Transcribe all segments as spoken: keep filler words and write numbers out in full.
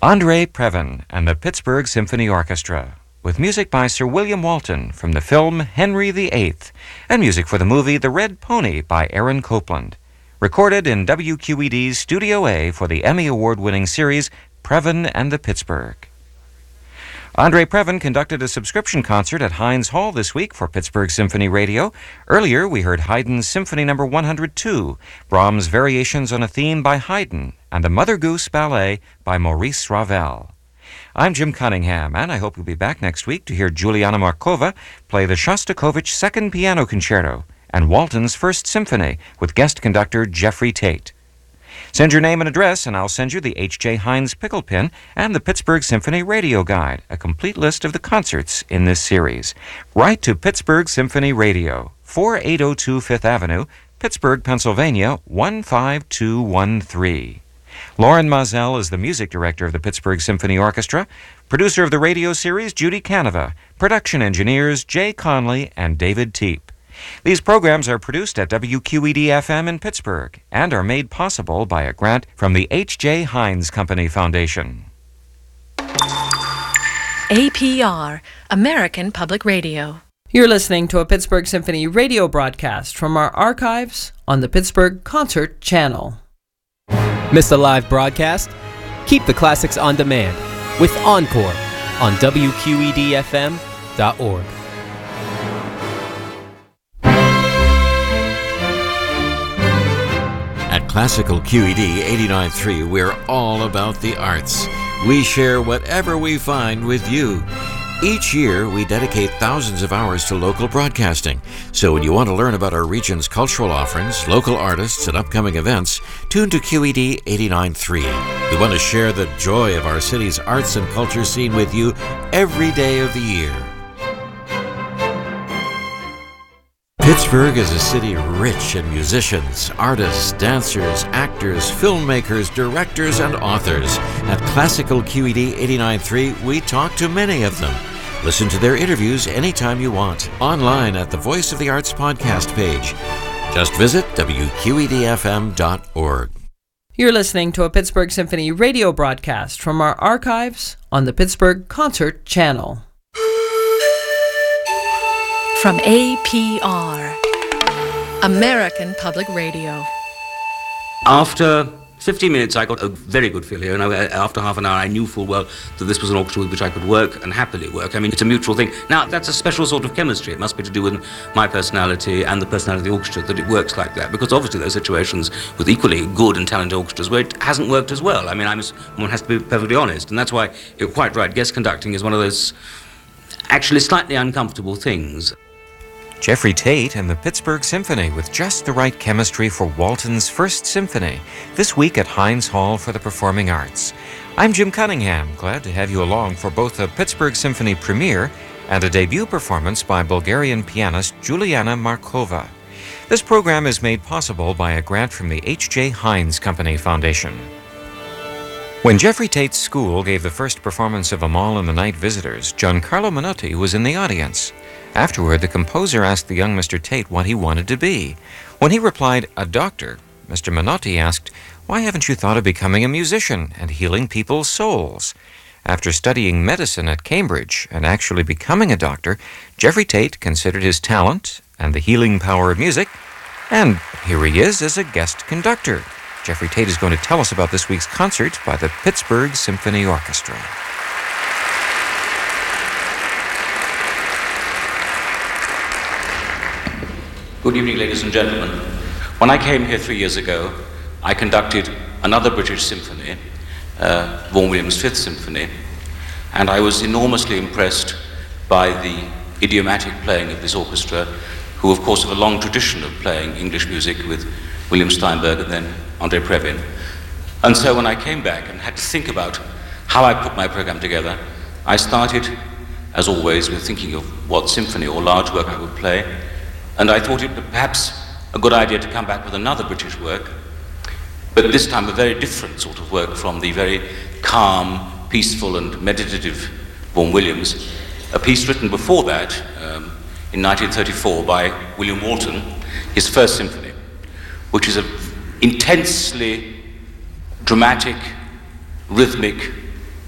Andre Previn and the Pittsburgh Symphony Orchestra, with music by Sir William Walton from the film Henry the Eighth, and music for the movie The Red Pony by Aaron Copland. Recorded in W Q E D's Studio A for the Emmy Award-winning series Previn and the Pittsburgh. Andre Previn conducted a subscription concert at Heinz Hall this week for Pittsburgh Symphony Radio. Earlier, we heard Haydn's Symphony Number one hundred two, Brahms' Variations on a Theme by Haydn, and the Mother Goose Ballet by Maurice Ravel. I'm Jim Cunningham, and I hope you'll be back next week to hear Juliana Markova play the Shostakovich Second Piano Concerto and Walton's First Symphony with guest conductor Jeffrey Tate. Send your name and address, and I'll send you the H J Heinz Pickle Pin and the Pittsburgh Symphony Radio Guide, a complete list of the concerts in this series. Write to Pittsburgh Symphony Radio, forty-eight oh two Fifth Avenue, Pittsburgh, Pennsylvania, one five two one three. Lauren Mazel is the music director of the Pittsburgh Symphony Orchestra. Producer of the radio series, Judy Canova. Production engineers, Jay Conley and David Teep. These programs are produced at W Q E D F M in Pittsburgh and are made possible by a grant from the H J Heinz Company Foundation. A P R, American Public Radio. You're listening to a Pittsburgh Symphony radio broadcast from our archives on the Pittsburgh Concert Channel. Miss a live broadcast? Keep the classics on demand with Encore on W Q E D F M dot org. At Classical Q E D eighty-nine point three, we're all about the arts. We share whatever we find with you. Each year, we dedicate thousands of hours to local broadcasting. So when you want to learn about our region's cultural offerings, local artists, and upcoming events, tune to Q E D eighty-nine point three. We want to share the joy of our city's arts and culture scene with you every day of the year. Pittsburgh is a city rich in musicians, artists, dancers, actors, filmmakers, directors, and authors. At Classical Q E D eighty-nine point three, we talk to many of them. Listen to their interviews anytime you want, online at the Voice of the Arts podcast page. Just visit W Q E D F M dot org. You're listening to a Pittsburgh Symphony radio broadcast from our archives on the Pittsburgh Concert Channel. From A P R, American Public Radio. After fifteen minutes, I got a very good feeling, and after half an hour, I knew full well that this was an orchestra with which I could work and happily work. I mean, it's a mutual thing. Now, that's a special sort of chemistry. It must be to do with my personality and the personality of the orchestra that it works like that, because obviously there are situations with equally good and talented orchestras where it hasn't worked as well. I mean, I'm, one has to be perfectly honest, and that's why you're quite right. Guest conducting is one of those actually slightly uncomfortable things. Jeffrey Tate and the Pittsburgh Symphony with just the right chemistry for Walton's First Symphony, this week at Heinz Hall for the Performing Arts. I'm Jim Cunningham, glad to have you along for both a Pittsburgh Symphony premiere and a debut performance by Bulgarian pianist Juliana Markova. This program is made possible by a grant from the H J Heinz Company Foundation. When Jeffrey Tate's school gave the first performance of Amahl and the Night Visitors, Giancarlo Menotti was in the audience. Afterward, the composer asked the young Mister Tate what he wanted to be. When he replied, a doctor, Mister Menotti asked, why haven't you thought of becoming a musician and healing people's souls? After studying medicine at Cambridge and actually becoming a doctor, Jeffrey Tate considered his talent and the healing power of music, and here he is as a guest conductor. Jeffrey Tate is going to tell us about this week's concert by the Pittsburgh Symphony Orchestra. Good evening, ladies and gentlemen. When I came here three years ago, I conducted another British symphony, uh, Vaughan Williams' Fifth Symphony, and I was enormously impressed by the idiomatic playing of this orchestra, who of course have a long tradition of playing English music with William Steinberg and then Andre Previn. And so when I came back and had to think about how I put my program together, I started, as always, with thinking of what symphony or large work I would play. And I thought it perhaps a good idea to come back with another British work, but this time a very different sort of work from the very calm, peaceful and meditative Vaughan Williams, a piece written before that, um, in nineteen thirty-four by William Walton, his First Symphony, which is an intensely dramatic, rhythmic,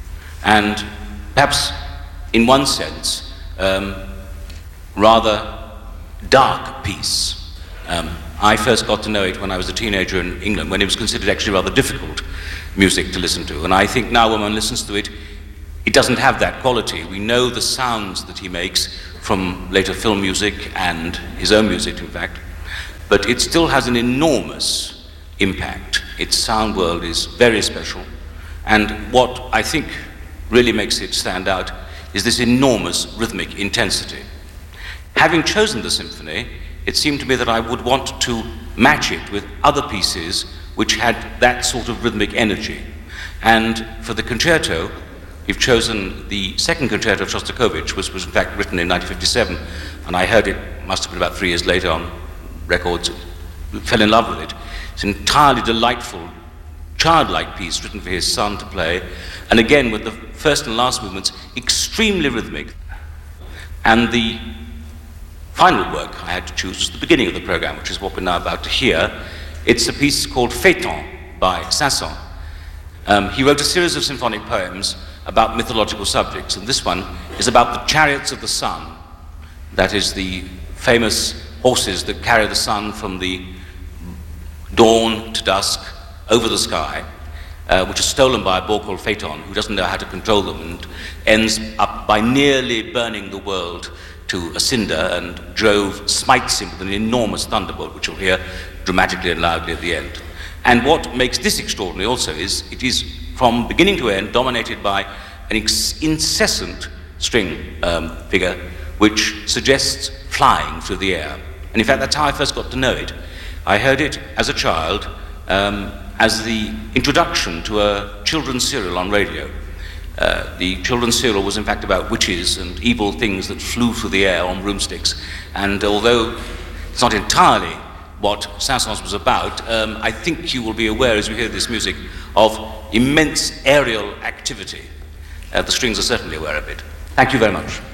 and perhaps in one sense, um, rather dark piece. Um, I first got to know it when I was a teenager in England, when it was considered actually rather difficult music to listen to. And I think now when one listens to it, it doesn't have that quality. We know the sounds that he makes from later film music and his own music, in fact, but it still has an enormous impact. Its sound world is very special, and what I think really makes it stand out is this enormous rhythmic intensity. Having chosen the symphony, it seemed to me that I would want to match it with other pieces which had that sort of rhythmic energy. And for the concerto, we've chosen the second concerto of Shostakovich, which was in fact written in nineteen fifty-seven, and I heard it, must have been about three years later on records, fell in love with it. It's an entirely delightful, childlike piece written for his son to play, and again with the first and last movements extremely rhythmic. And the final work I had to choose was the beginning of the program, which is what we're now about to hear. It's a piece called Phaeton by Saint-Saëns. Um, he wrote a series of symphonic poems about mythological subjects, and this one is about the chariots of the sun. That is, the famous horses that carry the sun from the dawn to dusk over the sky, uh, which is stolen by a boy called Phaeton, who doesn't know how to control them, and ends up by nearly burning the world to a cinder, and Jove smites him with an enormous thunderbolt, which you'll hear dramatically and loudly at the end. And what makes this extraordinary also is it is from beginning to end dominated by an ex- incessant string um, figure which suggests flying through the air. And in fact, that's how I first got to know it. I heard it as a child um, as the introduction to a children's serial on radio. Uh, the children's serial was in fact about witches and evil things that flew through the air on broomsticks. And although it's not entirely what Saint-Saëns was about, um, I think you will be aware as you hear this music of immense aerial activity. Uh, the strings are certainly aware of it. Thank you very much.